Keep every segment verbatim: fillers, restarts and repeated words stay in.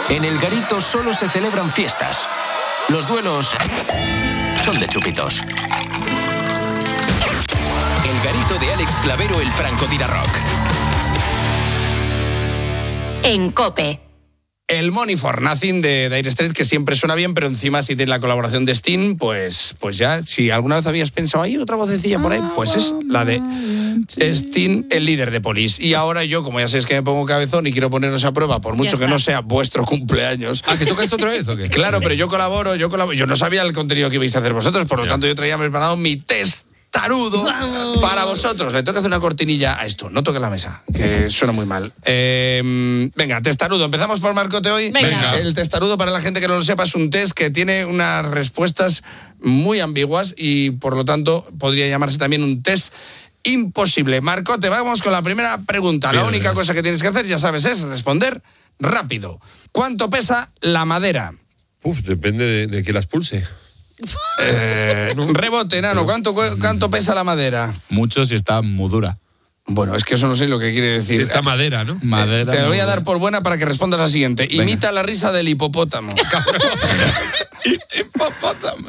En El Garito solo se celebran fiestas. Los duelos son de chupitos. El Garito de Alex Clavero, el francotirador. En COPE. El Money for Nothing de Dire Straits, que siempre suena bien, pero encima si tiene la colaboración de Sting, pues, pues ya, si alguna vez habías pensado ahí otra vocecilla por ahí, pues es la de Sting, el líder de Police. Y ahora yo, como ya sabéis que me pongo cabezón y quiero poneros a prueba, por mucho que no sea vuestro cumpleaños. ¿Ah, que tocas otra vez o qué? Claro, pero yo colaboro, yo colaboro. Yo no sabía el contenido que ibais a hacer vosotros, por lo tanto yo traía preparado mi test tarudo para vosotros. Le tengo que hacer una cortinilla a esto. No toques la mesa, que suena muy mal. Eh, venga, testarudo. Empezamos por Marcote hoy. Venga. El testarudo, para la gente que no lo sepa, es un test que tiene unas respuestas muy ambiguas y, por lo tanto, podría llamarse también un test imposible. Marcote, vamos con la primera pregunta. La única cosa que tienes que hacer, ya sabes, es responder rápido. ¿Cuánto pesa la madera? Uf, depende de, de que las pulse. Eh, rebote, Nano, ¿cuánto, ¿cuánto pesa la madera? Mucho si está muy dura. Bueno, es que eso no sé lo que quiere decir. Si está madera, ¿no? Madera. Te lo voy a dar por buena para que respondas la siguiente. Venga. Imita la risa del hipopótamo. Hipopótamo.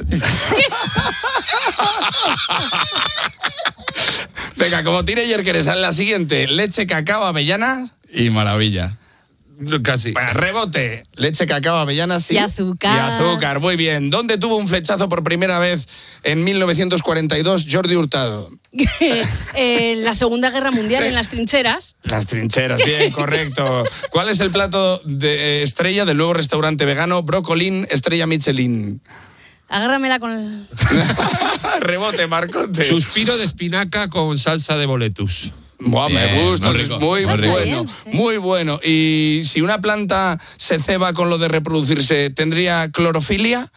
Venga, como teenager que eres, en la siguiente. Leche, cacao, avellana. Y maravilla. Casi. Bueno, rebote. Leche, cacao, avellana, sí. Y azúcar. Y azúcar, muy bien. ¿Dónde tuvo un flechazo por primera vez en mil novecientos cuarenta y dos Jordi Hurtado? En la Segunda Guerra Mundial, en las trincheras. Las trincheras, bien, correcto. ¿Cuál es el plato de eh, estrella del nuevo restaurante vegano Brocolín Estrella Michelin? Agárramela con el... Rebote, Marcote. Suspiro de espinaca con salsa de boletus. Buah, me Bien, gusta, muy es rico, muy, muy rico. bueno, Bien, sí. muy bueno. Y si una planta se ceba con lo de reproducirse, ¿tendría clorofilia?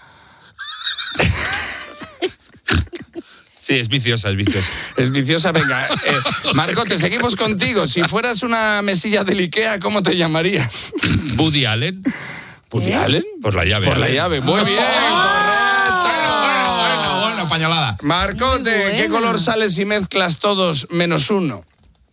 Sí, es viciosa, es viciosa. Es viciosa, venga. Eh, Marcote, seguimos contigo. Si fueras una mesilla del Ikea, ¿cómo te llamarías? Woody Allen. ¿Woody ¿Eh? Allen? Por la llave. Por la Allen. llave, muy bien, Bueno, correcto. bueno, pañolada. Marcote, Muy buena. ¿qué color sale si mezclas todos menos uno?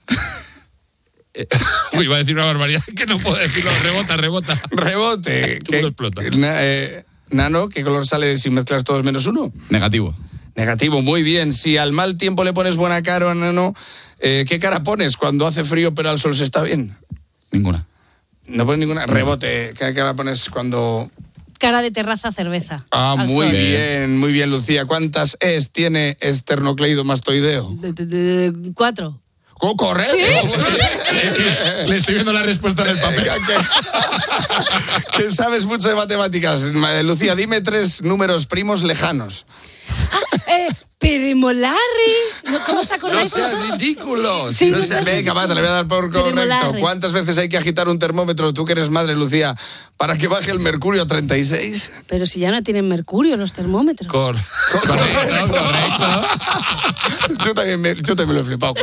Uy, iba a decir una barbaridad que no puedo decirlo. Rebota, rebota. Rebote. Tú ¿Qué- lo explotas. Na- eh, Nano, ¿qué color sale si mezclas todos menos uno? Negativo. Negativo, muy bien. Si al mal tiempo le pones buena cara, Nano, eh, ¿qué cara pones cuando hace frío pero al sol se está bien? Ninguna. No pones ninguna. Rebote. ¿Qué cara pones cuando...? Cara de terraza, cerveza. Ah, Al muy sol. bien, muy bien, Lucía. ¿Cuántas es tiene esternocleidomastoideo? De- de- de- Cuatro. ¡Oh, correcto! Le estoy viendo la respuesta en el papel. Que, que sabes mucho de matemáticas. Lucía, dime tres números primos lejanos. Eh, Peremolarri. ¿No? ¿Cómo se acordáis No seas eso? ridículo. Sí, No sí, sé, sí. venga, va, te le voy a dar por correcto. Peremolarri. ¿Cuántas veces hay que agitar un termómetro, tú que eres madre, Lucía, para que baje el mercurio a treinta y seis? Pero si ya no tienen mercurio los termómetros. Cor. Correcto, correcto. Yo también me, yo también lo he flipado.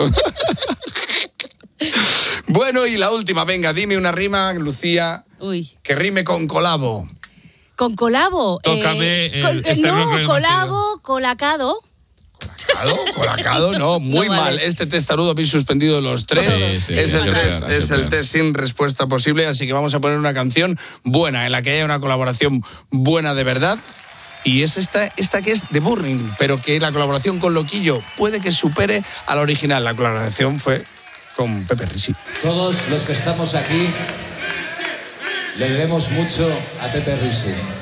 Bueno, y la última, venga, dime una rima, Lucía, Uy. que rime con colabo. Con colabo. Tócame el col- eh, esternocleidomastoideo. No, colabo, colacado. ¿Colacado? ¿Colacado? No, muy No vale. mal. Este test tarudo habéis suspendido los tres. Sí, sí, es sí, el, sí, test, sí, sí, es sí. el test sin respuesta posible, así que vamos a poner una canción buena, en la que haya una colaboración buena de verdad. Y es esta, esta que es The Burning, pero que la colaboración con Loquillo puede que supere a la original. La colaboración fue con Pepe Risi. Todos los que estamos aquí le debemos mucho a Pepe Risi.